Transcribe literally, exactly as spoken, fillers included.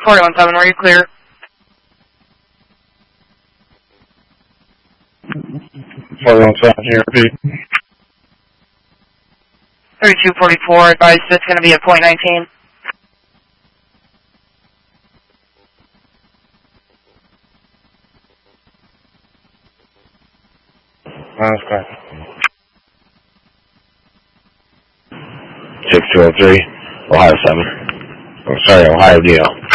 forty-one seven, were you clear? forty-one seven, can you repeat? thirty-two forty-four, advised it's going to be at point nineteen. That's correct. six two oh three, Ohio seven. Oh, sorry, Ohio D L.